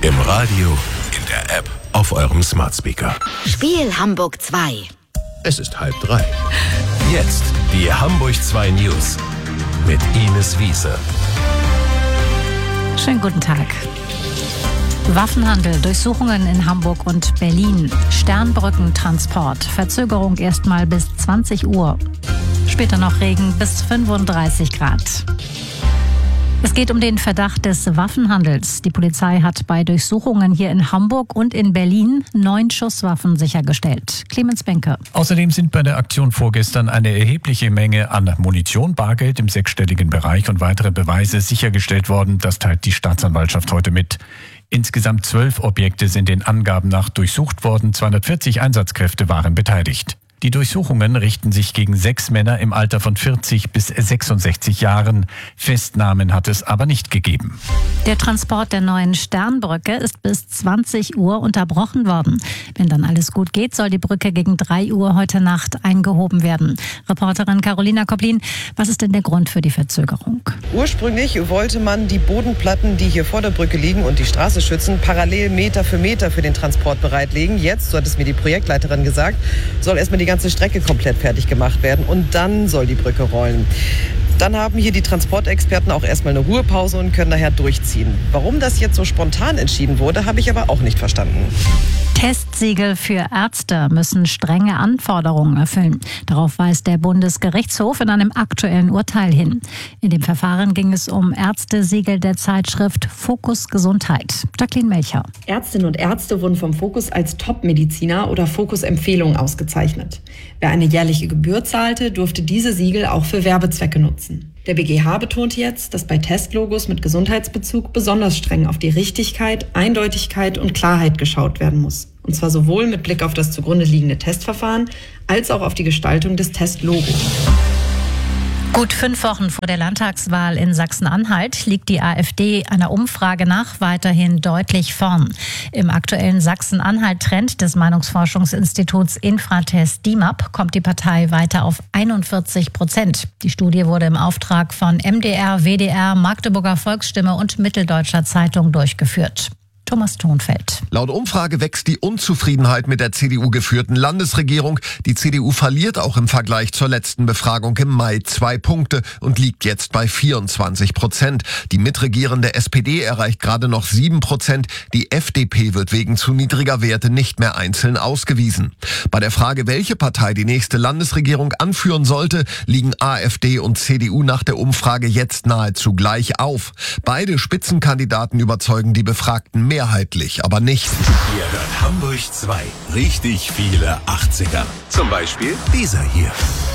Im Radio, in der App, auf eurem Smart Speaker. Spiel Hamburg 2. Es ist 2:30. Jetzt die Hamburg 2 News mit Ines Wiese. Schönen guten Tag. Waffenhandel, Durchsuchungen in Hamburg und Berlin, Sternbrückentransport, Verzögerung erstmal bis 20 Uhr. Später noch Regen bis 35 Grad. Es geht um den Verdacht des Waffenhandels. Die Polizei hat bei Durchsuchungen hier in Hamburg und in Berlin 9 Schusswaffen sichergestellt. Clemens Benke. Außerdem sind bei der Aktion vorgestern eine erhebliche Menge an Munition, Bargeld im 6-stelligen Bereich und weitere Beweise sichergestellt worden. Das teilt die Staatsanwaltschaft heute mit. Insgesamt 12 Objekte sind den Angaben nach durchsucht worden. 240 Einsatzkräfte waren beteiligt. Die Durchsuchungen richten sich gegen 6 Männer im Alter von 40 bis 66 Jahren. Festnahmen hat es aber nicht gegeben. Der Transport der neuen Sternbrücke ist bis 20 Uhr unterbrochen worden. Wenn dann alles gut geht, soll die Brücke gegen 3 Uhr heute Nacht eingehoben werden. Reporterin Carolina Koplin, was ist denn der Grund für die Verzögerung? Ursprünglich wollte man die Bodenplatten, die hier vor der Brücke liegen und die Straße schützen, parallel Meter für Meter für den Transport bereitlegen. Jetzt, so hat es mir die Projektleiterin gesagt, soll erstmal die ganze Strecke komplett fertig gemacht werden und dann soll die Brücke rollen. Dann haben hier die Transportexperten auch erstmal eine Ruhepause und können daher durchziehen. Warum das jetzt so spontan entschieden wurde, habe ich aber auch nicht verstanden. Testsiegel für Ärzte müssen strenge Anforderungen erfüllen. Darauf weist der Bundesgerichtshof in einem aktuellen Urteil hin. In dem Verfahren ging es um Ärztesiegel der Zeitschrift Fokus Gesundheit. Jacqueline Melcher. Ärztinnen und Ärzte wurden vom Fokus als Top-Mediziner oder Fokus-Empfehlung ausgezeichnet. Wer eine jährliche Gebühr zahlte, durfte diese Siegel auch für Werbezwecke nutzen. Der BGH betont jetzt, dass bei Testlogos mit Gesundheitsbezug besonders streng auf die Richtigkeit, Eindeutigkeit und Klarheit geschaut werden muss. Und zwar sowohl mit Blick auf das zugrunde liegende Testverfahren als auch auf die Gestaltung des Testlogos. Gut 5 Wochen vor der Landtagswahl in Sachsen-Anhalt liegt die AfD einer Umfrage nach weiterhin deutlich vorn. Im aktuellen Sachsen-Anhalt-Trend des Meinungsforschungsinstituts Infratest DIMAP kommt die Partei weiter auf 41%. Die Studie wurde im Auftrag von MDR, WDR, Magdeburger Volksstimme und Mitteldeutscher Zeitung durchgeführt. Thomas Thonfeld. Laut Umfrage wächst die Unzufriedenheit mit der CDU-geführten Landesregierung. Die CDU verliert auch im Vergleich zur letzten Befragung im Mai 2 Punkte und liegt jetzt bei 24%. Die mitregierende SPD erreicht gerade noch 7%. Die FDP wird wegen zu niedriger Werte nicht mehr einzeln ausgewiesen. Bei der Frage, welche Partei die nächste Landesregierung anführen sollte, liegen AfD und CDU nach der Umfrage jetzt nahezu gleich auf. Beide Spitzenkandidaten überzeugen die Befragten mehrheitlich, aber nicht. Ihr hört Hamburg 2. Richtig viele 80er. Zum Beispiel dieser hier.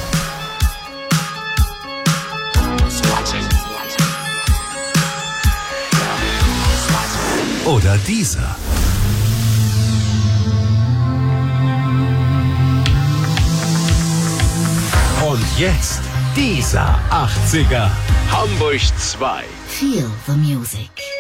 Oder dieser. Und jetzt dieser 80er. Hamburg 2. Feel the music.